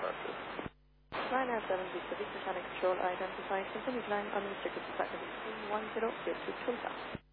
Roger. Ryanair 7 Victor Channel Control identified. Continue flying unrestricted to flight level 310, clear to Tulsa.